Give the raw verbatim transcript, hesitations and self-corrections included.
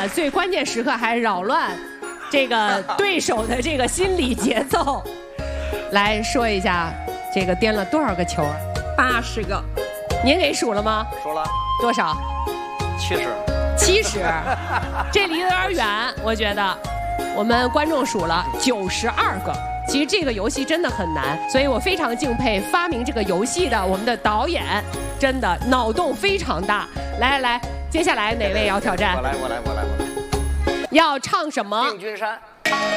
最关键时刻还扰乱这个对手的这个心理节奏。来说一下，这个颠了多少个球？ 八十个。 您给数了吗？ 数了。 多少？ 七十。 七十，这离得有点远，我觉得。我们观众数了九十二个。其实这个游戏真的很难，所以我非常敬佩发明这个游戏的我们的导演，真的脑洞非常大。来来来，接下来哪位要挑战？ 我来，我来，我来，我来。 要唱什么？ 定军山。